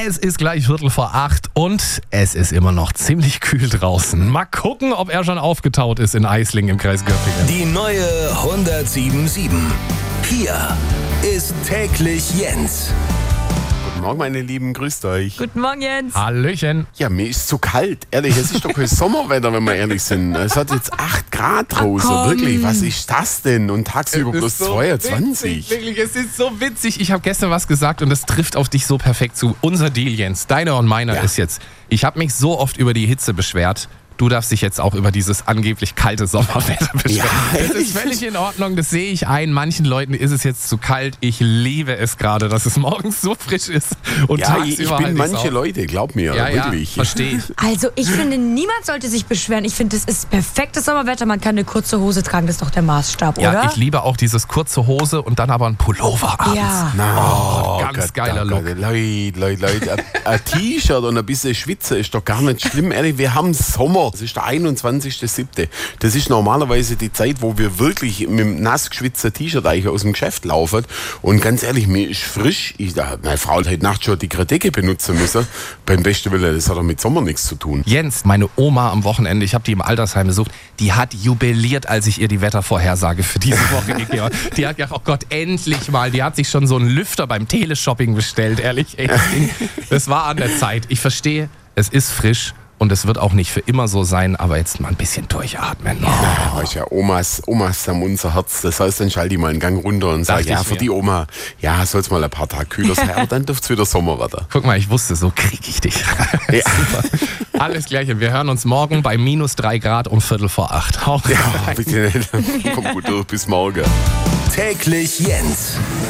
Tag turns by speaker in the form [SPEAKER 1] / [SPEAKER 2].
[SPEAKER 1] Es ist gleich 7:45 und es ist immer noch ziemlich kühl draußen. Mal gucken, ob er schon aufgetaut ist in Eislingen im Kreis Göppingen.
[SPEAKER 2] Die neue 107.7. Hier ist täglich Jens.
[SPEAKER 3] Guten Morgen, meine Lieben, grüßt euch.
[SPEAKER 4] Guten Morgen, Jens.
[SPEAKER 1] Hallöchen.
[SPEAKER 3] Ja, mir ist zu kalt. Ehrlich, es ist doch kein Sommerwetter, wenn wir ehrlich sind. Es hat jetzt 8 Grad draußen. Wirklich, was ist das denn? Und tagsüber plus 22.
[SPEAKER 1] Witzig, wirklich, es ist so witzig. Ich habe gestern was gesagt und es trifft auf dich so perfekt zu. Unser Deal, Jens, deiner und meiner ist jetzt, ich habe mich so oft über die Hitze beschwert. Du darfst dich jetzt auch über dieses angeblich kalte Sommerwetter beschweren.
[SPEAKER 3] Ja,
[SPEAKER 1] das ist völlig in Ordnung, das sehe ich ein. Manchen Leuten ist es jetzt zu kalt. Ich liebe es gerade, dass es morgens so frisch ist und
[SPEAKER 3] Ja,
[SPEAKER 1] tagsüber
[SPEAKER 3] ich bin
[SPEAKER 1] halt
[SPEAKER 3] manche
[SPEAKER 1] auch.
[SPEAKER 3] Leute, glaub mir,
[SPEAKER 1] Ja,
[SPEAKER 3] wirklich.
[SPEAKER 1] verstehe ich.
[SPEAKER 4] Also ich finde, niemand sollte sich beschweren. Ich finde, es ist perfektes Sommerwetter. Man kann eine kurze Hose tragen. Das ist doch der Maßstab,
[SPEAKER 1] Ja,
[SPEAKER 4] oder?
[SPEAKER 1] ich liebe auch dieses kurze Hose und dann aber ein Pullover abends.
[SPEAKER 4] Ja.
[SPEAKER 1] Ganz geiler Look.
[SPEAKER 3] Leute, ein T-Shirt und ein bisschen Schwitze ist doch gar nicht schlimm. Ehrlich, wir haben Sommer. Es ist der 21.07. Das ist normalerweise die Zeit, wo wir wirklich mit einem nass geschwitzten T-Shirt eigentlich aus dem Geschäft laufen. Und ganz ehrlich, mir ist frisch. Meine Frau hat heute Nacht schon die Kredecke benutzen müssen. Beim besten Willen, das hat doch mit Sommer nichts zu tun.
[SPEAKER 1] Jens, meine Oma am Wochenende, ich habe die im Altersheim besucht, die hat jubiliert, als ich ihr die Wettervorhersage für diese Woche gegeben habe. Die hat gedacht, oh Gott, endlich mal. Die hat sich schon so einen Lüfter beim Teleshopping bestellt, ehrlich. Ey, das war an der Zeit. Ich verstehe, es ist frisch. Und es wird auch nicht für immer so sein, aber jetzt mal ein bisschen durchatmen. Oh.
[SPEAKER 3] Ja, weißt ja, Omas haben unser Herz. Das heißt, dann schalte ich mal einen Gang runter und sage, ja, für die Oma, ja, soll es mal ein paar Tage kühler sein, aber dann dürfte es wieder Sommerwetter.
[SPEAKER 1] Guck mal, ich wusste, so krieg ich dich.
[SPEAKER 3] Ja.
[SPEAKER 1] Super. Alles Gleiche. Wir hören uns morgen bei -3 Grad um 7:45. Hau rein.
[SPEAKER 3] Ja, bitte nicht. Komm gut durch, bis morgen.
[SPEAKER 2] Täglich Jens.